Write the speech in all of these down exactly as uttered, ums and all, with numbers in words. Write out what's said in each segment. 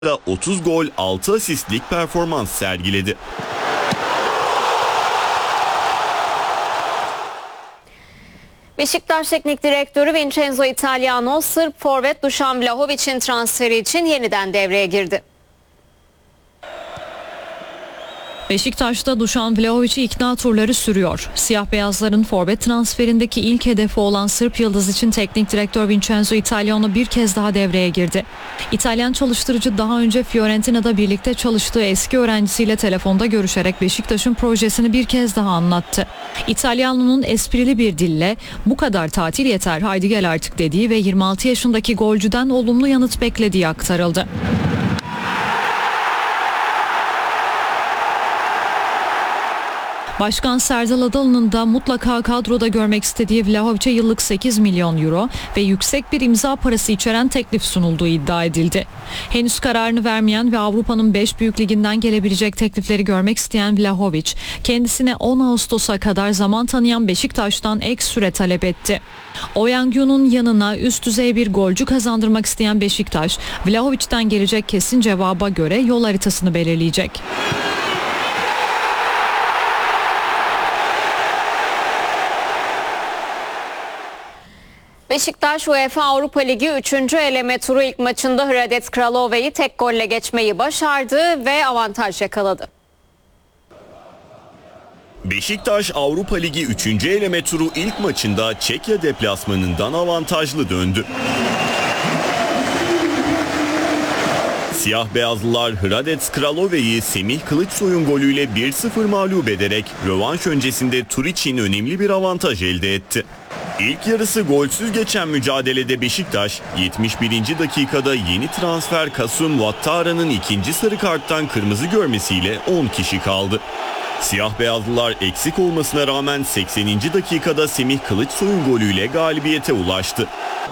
otuz gol, altı asistlik performans sergiledi. Beşiktaş Teknik Direktörü Vincenzo Italiano, Sırp forvet Dušan Vlahović'in transferi için yeniden devreye girdi. Beşiktaş'ta Dušan Vlahović'i ikna turları sürüyor. Siyah beyazların forvet transferindeki ilk hedefi olan Sırp yıldız için teknik direktör Vincenzo Italiano bir kez daha devreye girdi. İtalyan çalıştırıcı daha önce Fiorentina'da birlikte çalıştığı eski öğrencisiyle telefonda görüşerek Beşiktaş'ın projesini bir kez daha anlattı. İtalyanlı'nın esprili bir dille "bu kadar tatil yeter, haydi gel artık" dediği ve yirmi altı yaşındaki golcüden olumlu yanıt beklediği aktarıldı. Başkan Serdal Adalı'nın da mutlaka kadroda görmek istediği Vlahović'e yıllık sekiz milyon euro ve yüksek bir imza parası içeren teklif sunulduğu iddia edildi. Henüz kararını vermeyen ve Avrupa'nın beş büyük liginden gelebilecek teklifleri görmek isteyen Vlahović, kendisine on Ağustos'a kadar zaman tanıyan Beşiktaş'tan ek süre talep etti. Oyangyu'nun yanına üst düzey bir golcü kazandırmak isteyen Beşiktaş, Vlahović'ten gelecek kesin cevaba göre yol haritasını belirleyecek. Beşiktaş UEFA Avrupa Ligi üçüncü eleme turu ilk maçında Hradec Kralove'yi tek golle geçmeyi başardı ve avantaj yakaladı. Beşiktaş Avrupa Ligi üçüncü eleme turu ilk maçında Çekya deplasmanından avantajlı döndü. Siyah beyazlılar Hradec Kralove'yi Semih Kılıçsoy'un golüyle bir sıfır mağlup ederek rövanş öncesinde tur için önemli bir avantaj elde etti. İlk yarısı golsüz geçen mücadelede Beşiktaş yetmiş birinci dakikada yeni transfer Kasum Wattara'nın ikinci sarı karttan kırmızı görmesiyle on kişi kaldı. Siyah beyazlılar eksik olmasına rağmen sekseninci dakikada Semih Kılıçsoy'un golüyle galibiyete ulaştı.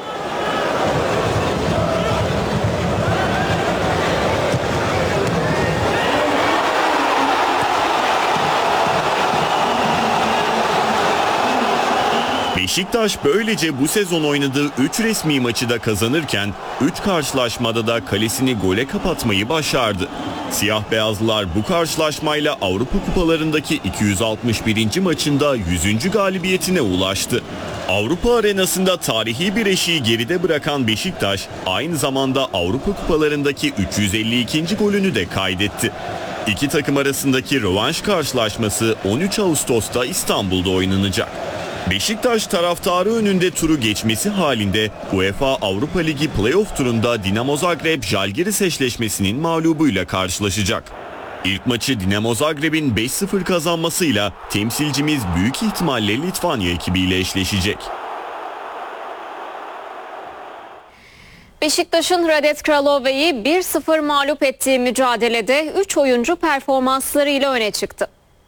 Beşiktaş böylece bu sezon oynadığı üç resmi maçı da kazanırken üç karşılaşmada da kalesini gole kapatmayı başardı. Siyah beyazlılar bu karşılaşmayla Avrupa kupalarındaki iki yüz altmış birinci maçında yüzüncü galibiyetine ulaştı. Avrupa arenasında tarihi bir eşiği geride bırakan Beşiktaş aynı zamanda Avrupa kupalarındaki üç yüz elli ikinci golünü de kaydetti. İki takım arasındaki rövanş karşılaşması on üç Ağustos'ta İstanbul'da oynanacak. Beşiktaş taraftarı önünde turu geçmesi halinde UEFA Avrupa Ligi playoff turunda Dinamo Zagreb Žalgiris eşleşmesinin mağlubuyla karşılaşacak. İlk maçı Dinamo Zagreb'in beş sıfır kazanmasıyla temsilcimiz büyük ihtimalle Litvanya ekibiyle eşleşecek. Beşiktaş'ın Hradec Kralove'yi bir sıfır mağlup ettiği mücadelede üç oyuncu performanslarıyla öne çıktı.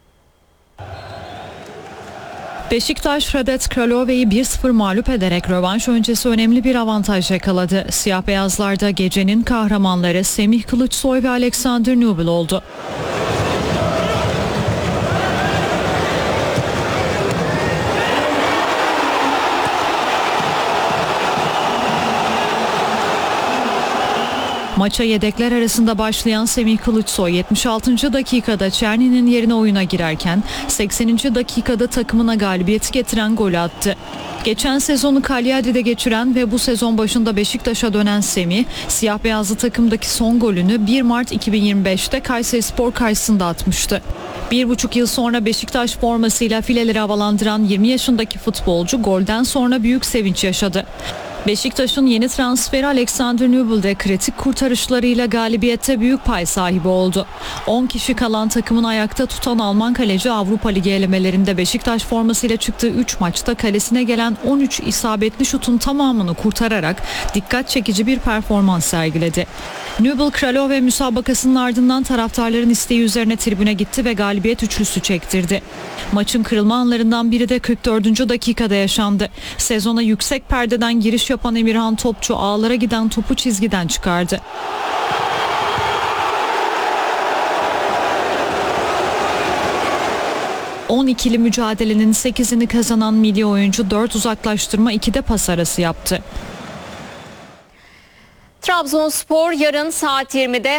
Beşiktaş Hradec Kralove'yi bir sıfır mağlup ederek rövanş öncesi önemli bir avantaj yakaladı. Siyah beyazlarda gecenin kahramanları Semih Kılıçsoy ve Alexander Nubel oldu. Maça yedekler arasında başlayan Semih Kılıçsoy yetmiş altıncı dakikada Çerni'nin yerine oyuna girerken sekseninci dakikada takımına galibiyeti getiren golü attı. Geçen sezonu Cagliari'de geçiren ve bu sezon başında Beşiktaş'a dönen Semih, siyah beyazlı takımdaki son golünü bir Mart iki bin yirmi beşte Kayserispor karşısında atmıştı. Bir buçuk yıl sonra Beşiktaş formasıyla fileleri havalandıran yirmi yaşındaki futbolcu golden sonra büyük sevinç yaşadı. Beşiktaş'ın yeni transferi Alexander Nubel de kritik kurtarışlarıyla galibiyette büyük pay sahibi oldu. on kişi kalan takımın ayakta tutan Alman kaleci Avrupa Ligi elemelerinde Beşiktaş formasıyla çıktığı üç maçta kalesine gelen on üç isabetli şutun tamamını kurtararak dikkat çekici bir performans sergiledi. Nubel Kralove müsabakasının ardından taraftarların isteği üzerine tribüne gitti ve galibiyet üçlüsü çektirdi. Maçın kırılma anlarından biri de kırk dördüncü dakikada yaşandı. Sezona yüksek perdeden giriş yapan Emirhan Topçu ağlara giden topu çizgiden çıkardı. on ikili mücadelenin sekizini kazanan milli oyuncu dört uzaklaştırma ikide pas arası yaptı. Trabzonspor yarın saat yirmide